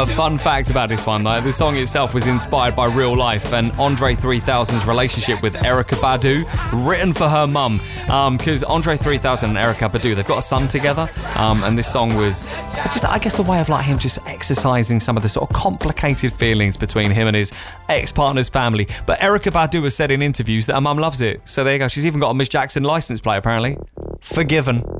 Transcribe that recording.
A fun fact about this one, though, the song itself was inspired by real life and Andre 3000's relationship with Erykah Badu, written for her mum. Because Andre 3000 and Erykah Badu, they've got a son together, and this song was just, I guess, a way of like him just exercising some of the sort of complicated feelings between him and his ex-partner's family. But Erykah Badu has said in interviews that her mum loves it. So there you go. She's even got a Miss Jackson license plate, apparently. Forgiven.